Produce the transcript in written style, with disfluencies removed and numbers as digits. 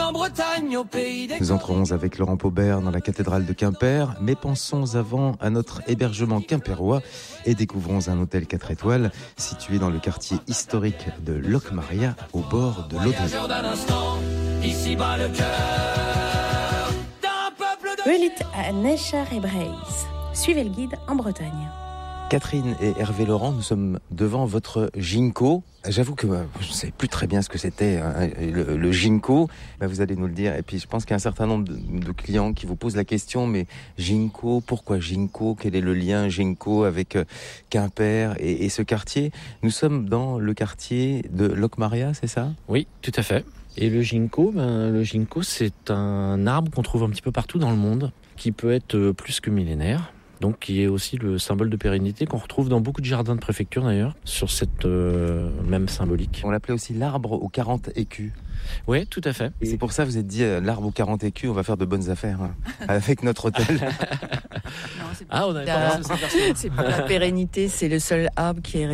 en Bretagne, au pays des... Nous entrerons avec Laurent Paubert dans la cathédrale de Quimper, mais pensons avant à notre hébergement quimpérois et découvrons un hôtel 4 étoiles situé dans le quartier historique de Locmaria, au bord de l'Odon. Ici-bas le cœur d'un peuple de... Welit à Necher et Breis. Suivez le guide en Bretagne. Catherine et Hervé Laurent, nous sommes devant votre Ginkgo. J'avoue que je ne savais plus très bien ce que c'était, hein, le Ginkgo. Vous allez nous le dire. Et puis je pense qu'il y a un certain nombre de clients qui vous posent la question, mais Ginkgo, pourquoi Ginkgo? Quel est le lien Ginkgo avec Quimper et ce quartier? Nous sommes dans le quartier de Locmaria, c'est ça? Oui, tout à fait. Et le ginkgo, c'est un arbre qu'on trouve un petit peu partout dans le monde, qui peut être plus que millénaire. Donc, qui est aussi le symbole de pérennité qu'on retrouve dans beaucoup de jardins de préfecture d'ailleurs, sur cette même symbolique. On l'appelait aussi l'arbre aux 40 écus. Oui, tout à fait. Et c'est pour ça que vous êtes dit l'arbre aux 40 écus, on va faire de bonnes affaires avec notre hôtel. Non, on n'avait pas pensé à cette version. C'est pour la pérennité, c'est le seul arbre qui est